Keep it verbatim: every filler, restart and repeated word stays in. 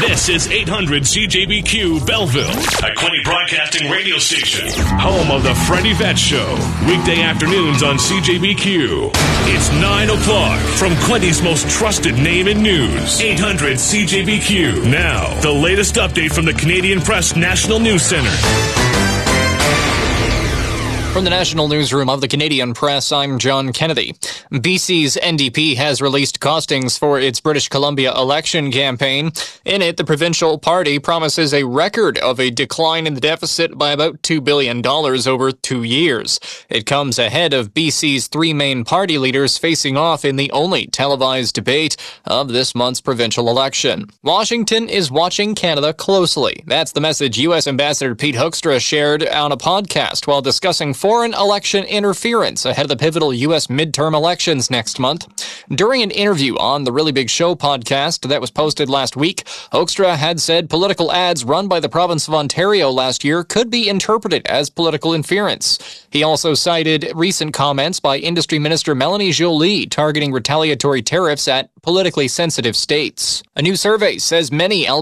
This is eight hundred C J B Q Belleville, a Quinte Broadcasting radio station, home of the Freddie Vet Show, weekday afternoons on C J B Q. It's nine o'clock from Quinte's most trusted name in news, eight hundred C J B Q. Now, the latest update from the Canadian Press National News Center. From the National Newsroom of the Canadian Press, I'm John Kennedy. B C's N D P has released costings for its British Columbia election campaign. In it, the provincial party promises a record of a decline in the deficit by about two billion dollars over two years. It comes ahead of B C's three main party leaders facing off in the only televised debate of this month's provincial election. Washington is watching Canada closely. That's the message U S Ambassador Pete Hoekstra shared on a podcast while discussing foreign election interference ahead of the pivotal U S midterm elections next month. During an interview on the Really Big Show podcast that was posted last week, Hoekstra had said political ads run by the province of Ontario last year could be interpreted as political interference. He also cited recent comments by Industry Minister Melanie Joly targeting retaliatory tariffs at politically sensitive states. A new survey says many